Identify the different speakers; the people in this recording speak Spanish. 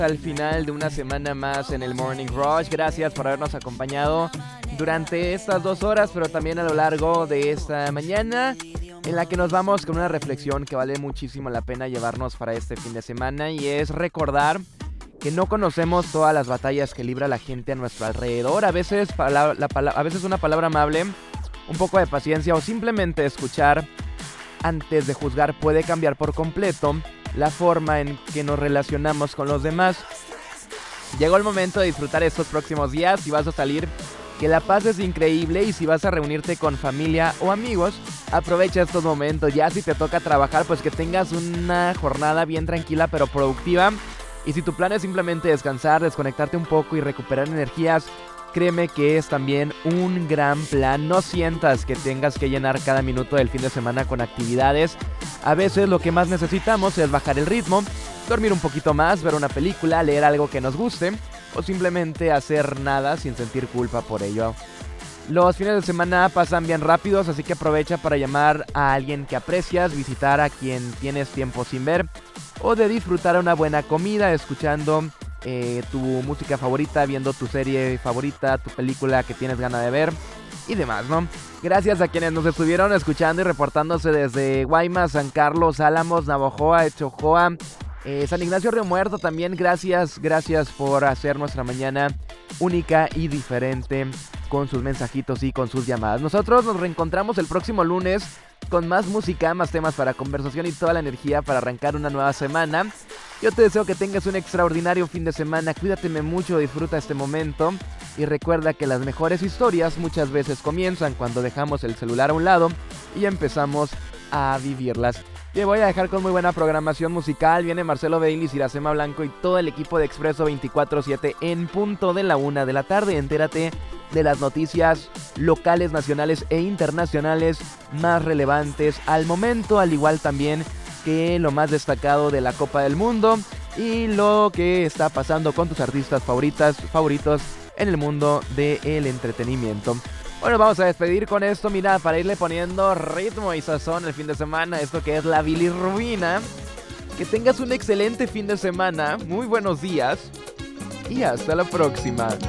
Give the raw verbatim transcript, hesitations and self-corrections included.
Speaker 1: Al final de una semana más en el Morning Rush. Gracias por habernos acompañado durante estas dos horas, pero también a lo largo de esta mañana, en la que nos vamos con una reflexión que vale muchísimo la pena llevarnos para este fin de semana, y es recordar que no conocemos todas las batallas que libra la gente a nuestro alrededor. A veces, pala- la pala- a veces una palabra amable, un poco de paciencia o simplemente escuchar antes de juzgar puede cambiar por completo la forma en que nos relacionamos con los demás. Llegó el momento de disfrutar estos próximos días. Si vas a salir, que la paz es increíble, y si vas a reunirte con familia o amigos, aprovecha estos momentos. Ya si te toca trabajar, pues que tengas una jornada bien tranquila pero productiva. Y si tu plan es simplemente descansar, desconectarte un poco y recuperar energías, créeme que es también un gran plan. No sientas que tengas que llenar cada minuto del fin de semana con actividades. A veces lo que más necesitamos es bajar el ritmo, dormir un poquito más, ver una película, leer algo que nos guste, o simplemente hacer nada sin sentir culpa por ello. Los fines de semana pasan bien rápidos, así que aprovecha para llamar a alguien que aprecias, visitar a quien tienes tiempo sin ver, o de disfrutar una buena comida, escuchando eh, tu música favorita, viendo tu serie favorita, tu película que tienes ganas de ver y demás, ¿no? Gracias a quienes nos estuvieron escuchando y reportándose desde Guaymas, San Carlos, Álamos, Navojoa, Echojoa, eh, San Ignacio Río Muerto también. Gracias, gracias por hacer nuestra mañana única y diferente con sus mensajitos y con sus llamadas. Nosotros nos reencontramos el próximo lunes con más música, más temas para conversación y toda la energía para arrancar una nueva semana. Yo te deseo que tengas un extraordinario fin de semana. Cuídateme mucho, disfruta este momento y recuerda que las mejores historias muchas veces comienzan cuando dejamos el celular a un lado y empezamos a vivirlas. Te voy a dejar con muy buena programación musical. Viene Marcelo Bailis, Iracema Blanco y todo el equipo de Expreso veinticuatro siete en punto de la una de la tarde. Entérate de las noticias locales, nacionales e internacionales más relevantes al momento, al igual también que lo más destacado de la Copa del Mundo y lo que está pasando con tus artistas favoritas, favoritos en el mundo del entretenimiento. Bueno, vamos a despedir con esto, mira, para irle poniendo ritmo y sazón el fin de semana, esto que es la bilirrubina. Que tengas un excelente fin de semana, muy buenos días y hasta la próxima.